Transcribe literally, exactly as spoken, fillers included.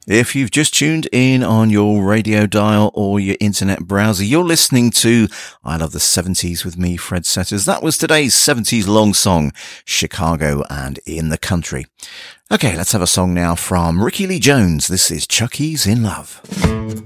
If you've just tuned in on your radio dial or your internet browser, you're listening to I Love the seventies with me, Fred Setters. That was today's seventies long song, Chicago and In the Country. Okay, let's have a song now from Ricky Lee Jones. This is Chucky's in Love.